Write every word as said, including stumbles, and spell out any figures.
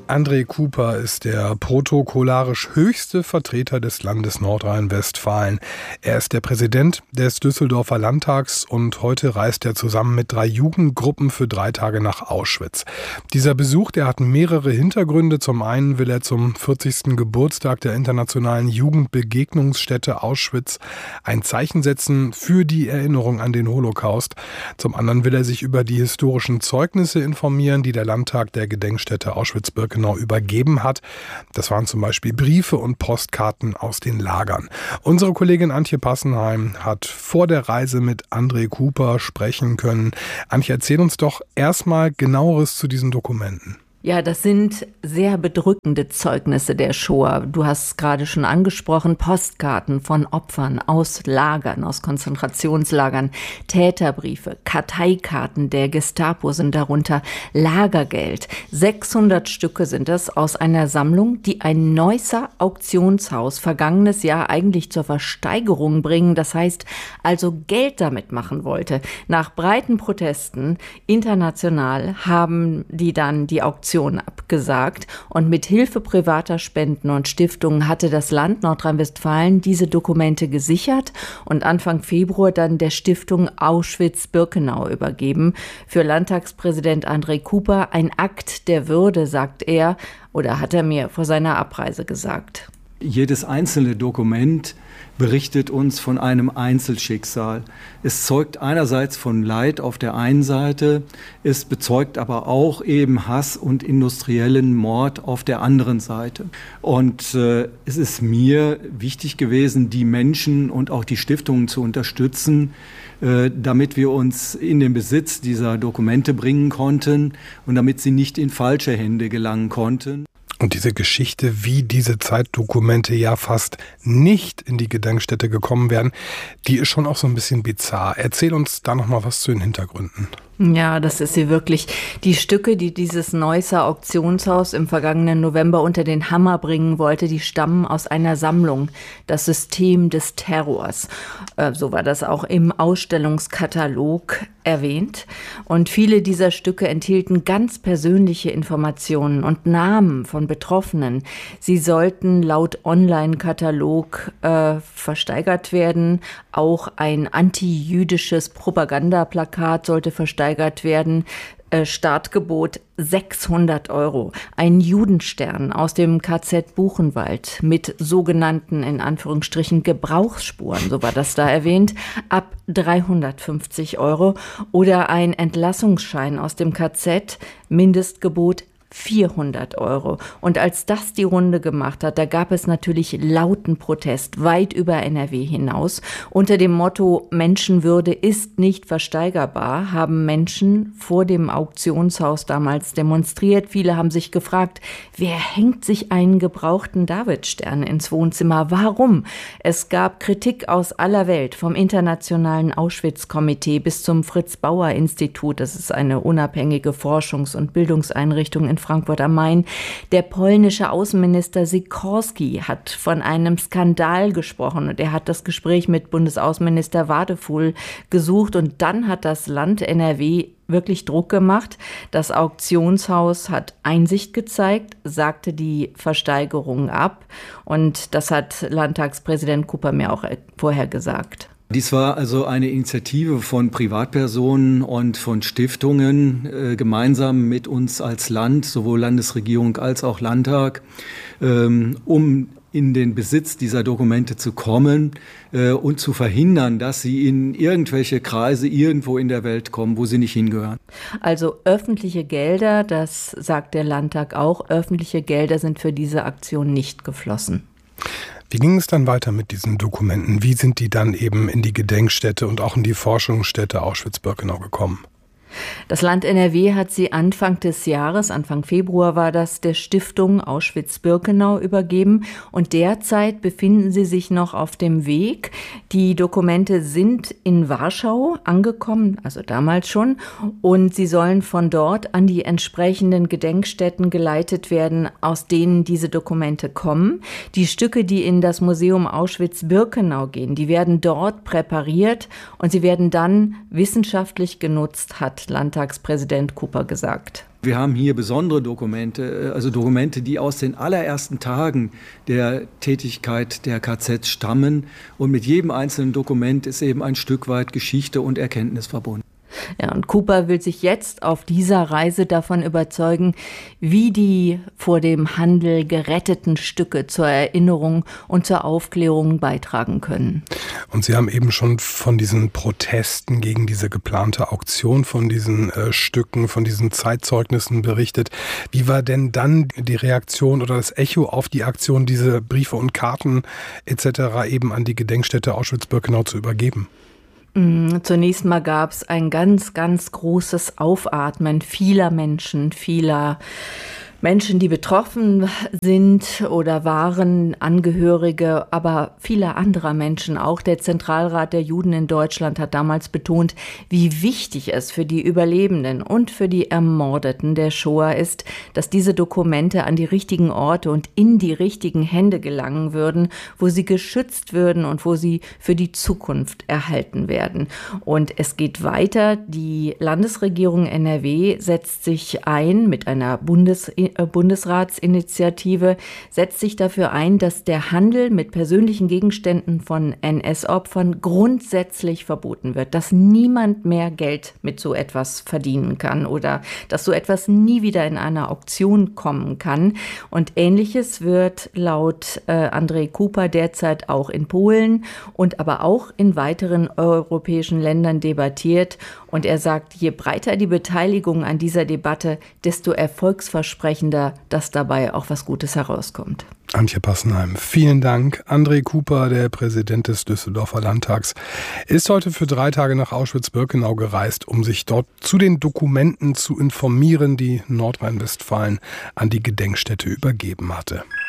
André Cooper ist der protokollarisch höchste Vertreter des Landes Nordrhein-Westfalen. Er ist der Präsident des Düsseldorfer Landtags und heute reist er zusammen mit drei Jugendgruppen für drei Tage nach Auschwitz. Dieser Besuch, der hat mehrere Hintergründe. Zum einen will er zum vierzigsten Geburtstag der internationalen Jugendbegegnungsstätte Auschwitz ein Zeichen setzen für die Erinnerung an den Holocaust. Zum anderen will er sich über die historischen Zeugnisse informieren, die der Landtag der Gedenkstätte Auschwitz-Birkenau übergeben hat. Das waren zum Beispiel Briefe und Postkarten aus den Lagern. Unsere Kollegin Antje Passenheim hat vor der Reise mit André Cooper sprechen können. Antje, erzähl uns doch erstmal Genaueres zu diesen Dokumenten. Ja, das sind sehr bedrückende Zeugnisse der Shoah. Du hast es gerade schon angesprochen, Postkarten von Opfern aus Lagern, aus Konzentrationslagern, Täterbriefe, Karteikarten der Gestapo sind darunter, Lagergeld. sechshundert Stücke sind es aus einer Sammlung, die ein Neusser Auktionshaus vergangenes Jahr eigentlich zur Versteigerung bringen, das heißt also Geld damit machen wollte. Nach breiten Protesten international haben die dann die Auktion abgesagt und mit Hilfe privater Spenden und Stiftungen hatte das Land Nordrhein-Westfalen diese Dokumente gesichert und Anfang Februar dann der Stiftung Auschwitz-Birkenau übergeben. Für Landtagspräsident André Cooper ein Akt der Würde, sagt er, oder hat er mir vor seiner Abreise gesagt. Jedes einzelne Dokument berichtet uns von einem Einzelschicksal. Es zeugt einerseits von Leid auf der einen Seite, es bezeugt aber auch eben Hass und industriellen Mord auf der anderen Seite. Und äh, es ist mir wichtig gewesen, die Menschen und auch die Stiftungen zu unterstützen, äh, damit wir uns in den Besitz dieser Dokumente bringen konnten und damit sie nicht in falsche Hände gelangen konnten. Und diese Geschichte, wie diese Zeitdokumente ja fast nicht in die Gedenkstätte gekommen wären, die ist schon auch so ein bisschen bizarr. Erzähl uns da noch mal was zu den Hintergründen. Ja, das ist sie wirklich. Die Stücke, die dieses Neusser Auktionshaus im vergangenen November unter den Hammer bringen wollte, die stammen aus einer Sammlung, das System des Terrors. Äh, so war das auch im Ausstellungskatalog erwähnt. Und viele dieser Stücke enthielten ganz persönliche Informationen und Namen von Betroffenen. Sie sollten laut Online-Katalog äh, versteigert werden. Auch ein antijüdisches Propagandaplakat sollte versteigert werden. Äh, Startgebot sechshundert Euro. Ein Judenstern aus dem K Z Buchenwald mit sogenannten, in Anführungsstrichen, Gebrauchsspuren, so war das da erwähnt, ab dreihundertfünfzig Euro. Oder ein Entlassungsschein aus dem K Z, Mindestgebot vierhundert Euro. Und als das die Runde gemacht hat, da gab es natürlich lauten Protest, weit über N R W hinaus. Unter dem Motto Menschenwürde ist nicht versteigerbar, haben Menschen vor dem Auktionshaus damals demonstriert. Viele haben sich gefragt, wer hängt sich einen gebrauchten Davidstern ins Wohnzimmer? Warum? Es gab Kritik aus aller Welt, vom Internationalen Auschwitz-Komitee bis zum Fritz-Bauer-Institut. Das ist eine unabhängige Forschungs- und Bildungseinrichtung in Frankfurt am Main. Der polnische Außenminister Sikorski hat von einem Skandal gesprochen und er hat das Gespräch mit Bundesaußenminister Wadefuhl gesucht und dann hat das Land N R W wirklich Druck gemacht. Das Auktionshaus hat Einsicht gezeigt, sagte die Versteigerung ab und das hat Landtagspräsident Cooper mir auch vorher gesagt. Dies war also eine Initiative von Privatpersonen und von Stiftungen, äh, gemeinsam mit uns als Land, sowohl Landesregierung als auch Landtag, ähm, um in den Besitz dieser Dokumente zu kommen äh, und zu verhindern, dass sie in irgendwelche Kreise irgendwo in der Welt kommen, wo sie nicht hingehören. Also öffentliche Gelder, das sagt der Landtag auch, öffentliche Gelder sind für diese Aktion nicht geflossen. Wie ging es dann weiter mit diesen Dokumenten? Wie sind die dann eben in die Gedenkstätte und auch in die Forschungsstätte Auschwitz-Birkenau gekommen? Das Land N R W hat sie Anfang des Jahres, Anfang Februar war das, der Stiftung Auschwitz-Birkenau übergeben und derzeit befinden sie sich noch auf dem Weg. Die Dokumente sind in Warschau angekommen, also damals schon, und sie sollen von dort an die entsprechenden Gedenkstätten geleitet werden, aus denen diese Dokumente kommen. Die Stücke, die in das Museum Auschwitz-Birkenau gehen, die werden dort präpariert und sie werden dann wissenschaftlich genutzt, hat hat Landtagspräsident Cooper gesagt. Wir haben hier besondere Dokumente, also Dokumente, die aus den allerersten Tagen der Tätigkeit der K Zs stammen. Und mit jedem einzelnen Dokument ist eben ein Stück weit Geschichte und Erkenntnis verbunden. Ja, und Cooper will sich jetzt auf dieser Reise davon überzeugen, wie die vor dem Handel geretteten Stücke zur Erinnerung und zur Aufklärung beitragen können. Und Sie haben eben schon von diesen Protesten gegen diese geplante Auktion von diesen äh, Stücken, von diesen Zeitzeugnissen berichtet. Wie war denn dann die Reaktion oder das Echo auf die Aktion, diese Briefe und Karten et cetera eben an die Gedenkstätte Auschwitz-Birkenau zu übergeben? Zunächst mal gab es ein ganz, ganz großes Aufatmen vieler Menschen, vieler Menschen, die betroffen sind oder waren, Angehörige, aber viele anderer Menschen. Auch der Zentralrat der Juden in Deutschland hat damals betont, wie wichtig es für die Überlebenden und für die Ermordeten der Shoah ist, dass diese Dokumente an die richtigen Orte und in die richtigen Hände gelangen würden, wo sie geschützt würden und wo sie für die Zukunft erhalten werden. Und es geht weiter. Die Landesregierung N R W setzt sich ein mit einer Bundes Bundesratsinitiative, setzt sich dafür ein, dass der Handel mit persönlichen Gegenständen von N S-Opfern grundsätzlich verboten wird, dass niemand mehr Geld mit so etwas verdienen kann oder dass so etwas nie wieder in einer Auktion kommen kann. Und Ähnliches wird laut äh, Andrzej Cooper derzeit auch in Polen und aber auch in weiteren europäischen Ländern debattiert. Und er sagt, je breiter die Beteiligung an dieser Debatte, desto erfolgsversprechender, dass dabei auch was Gutes herauskommt. Antje Passenheim, vielen Dank. Andrzej Cooper, der Präsident des Düsseldorfer Landtags, ist heute für drei Tage nach Auschwitz-Birkenau gereist, um sich dort zu den Dokumenten zu informieren, die Nordrhein-Westfalen an die Gedenkstätte übergeben hatte.